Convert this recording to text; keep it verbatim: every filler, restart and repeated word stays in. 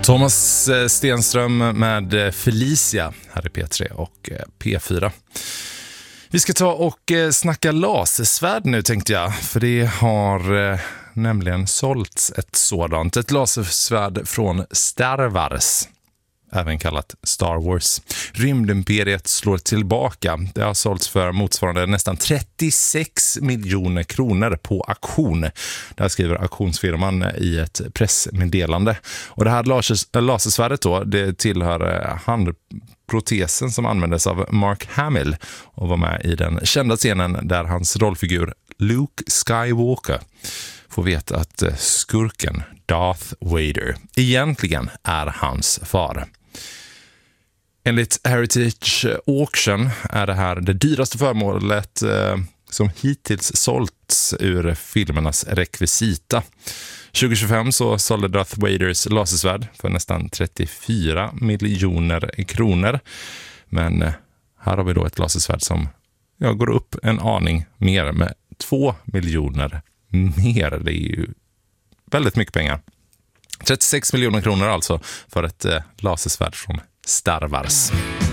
Thomas Stenström med Felicia här i P tre och P fyra. Vi ska ta och snacka lasersvärd nu, tänkte jag. För det har nämligen sålts ett sådant. Ett lasersvärd från Star Wars, även kallat Star Wars. Rymdimperiet slår tillbaka. Det har sålts för motsvarande nästan trettiosex miljoner kronor på auktion. Det här skriver auktionsfirman i ett pressmeddelande. Och det här lasers- lasersvärdet då, det tillhör handprotesen som användes av Mark Hamill och var med i den kända scenen där hans rollfigur Luke Skywalker får veta att skurken Darth Vader egentligen är hans far. Enligt Heritage Auction är det här det dyraste föremålet eh, som hittills sålts ur filmernas rekvisita. tjugo tjugofem så sålde Darth Vaders lasersvärd för nästan trettiofyra miljoner kronor. Men eh, här har vi då ett lasersvärd som ja, går upp en aning mer med två miljoner mer. Det är ju väldigt mycket pengar. trettiosex miljoner kronor alltså för ett eh, lasersvärd från Star Wars.